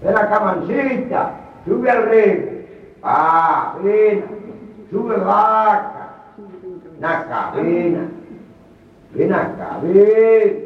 Ven acá, mancita. Sube al río. Ah, ven. Sube vaca. Ven acá, ven. Ven acá, ven.